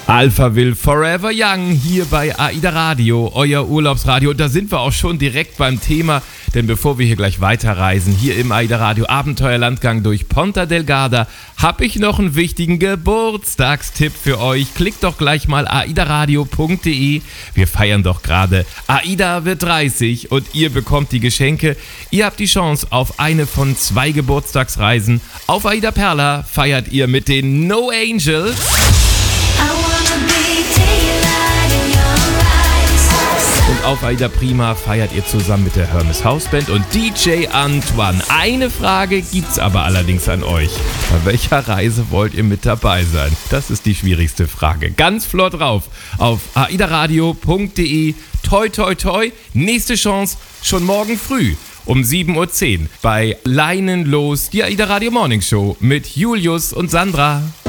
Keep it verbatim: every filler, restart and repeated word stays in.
Alpha will Forever Young hier bei AIDA Radio, euer Urlaubsradio. Und da sind wir auch schon direkt beim Thema, denn bevor wir hier gleich weiterreisen, hier im AIDA Radio Abenteuerlandgang durch Ponta Delgada, habe ich noch einen wichtigen Geburtstagstipp für euch. Klickt doch gleich mal aidaradio punkt de. Wir feiern doch gerade. AIDA wird dreißig und ihr bekommt die Geschenke. Ihr habt die Chance auf eine von zwei Geburtstagsreisen. Auf AIDA Perla feiert ihr mit den No Angels. Und auf AIDA Prima feiert ihr zusammen mit der Hermes Hausband und D J Antoine. Eine Frage gibt's aber allerdings an euch. Bei welcher Reise wollt ihr mit dabei sein? Das ist die schwierigste Frage. Ganz flott drauf auf aidaradio punkt de. Toi, toi, toi. Nächste Chance schon morgen früh um sieben Uhr zehn bei Leinen los, die AIDA Radio Morning Show mit Julius und Sandra.